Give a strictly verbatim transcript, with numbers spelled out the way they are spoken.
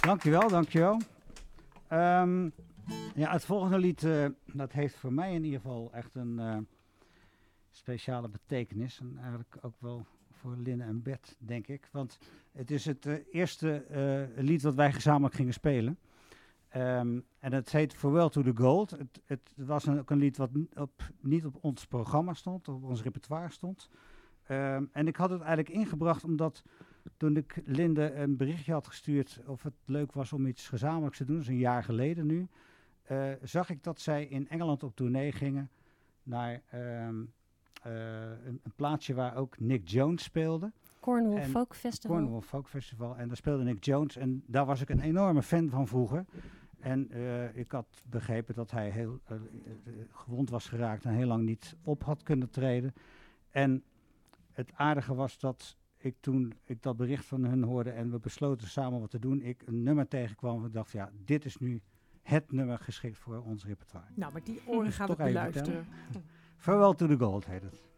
Dankjewel, dankjewel. Um, ja, het volgende lied, uh, dat heeft voor mij in ieder geval echt een uh, speciale betekenis. En eigenlijk ook wel voor Lynne en Bert, denk ik. Want het is het uh, eerste uh, lied wat wij gezamenlijk gingen spelen. Um, en het heet Farewell to the Gold. Het, het was een, ook een lied wat op, niet op ons programma stond, op ons repertoire stond. Um, en ik had het eigenlijk ingebracht omdat toen ik Linde een berichtje had gestuurd of het leuk was om iets gezamenlijks te doen, dat is een jaar geleden nu, uh, zag ik dat zij in Engeland op tournee gingen naar um, uh, een, een plaatsje waar ook Nick Jones speelde. Cornwall en Folk Festival. Cornwall Folk Festival. En daar speelde Nick Jones en daar was ik een enorme fan van vroeger. En uh, ik had begrepen dat hij heel uh, gewond was geraakt en heel lang niet op had kunnen treden. En het aardige was dat ik toen ik dat bericht van hun hoorde en we besloten samen wat te doen, ik een nummer tegenkwam en ik dacht, ja, dit is nu het nummer geschikt voor ons repertoire. Nou, maar die oren gaan we beluisteren. Farewell to the Gold heet het.